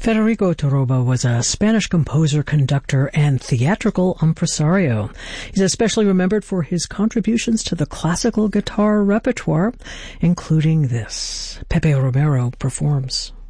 Federico Toroba was a Spanish composer, conductor, and theatrical impresario. He's especially remembered for his contributions to the classical guitar repertoire, including this. Pepe Romero performs.